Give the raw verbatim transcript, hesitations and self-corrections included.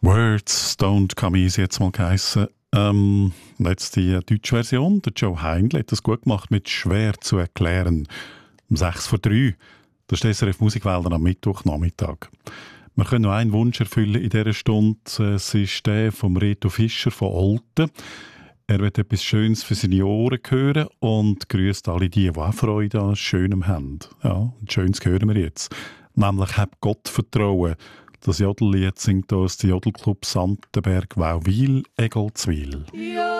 Words don't come easy, jetzt mal geheissen. Ähm, jetzt die deutsche Version. Der Joe Heindl hat das gut gemacht mit «Schwer zu erklären». Um sechs vor drei. Das ist S R F Musikwälder am Mittwochnachmittag. Wir können noch einen Wunsch erfüllen in dieser Stunde. Es ist der von Reto Fischer von Olten. Er wird etwas Schönes für seine Ohren hören und grüßt alle die, die auch Freude an Schönem haben. Ja, und Schönes hören wir jetzt. Nämlich «Hab Gott vertrauen». Das Jodellied singt aus dem Jodelclub Santenberg Wauwil Egolzwil. Ja.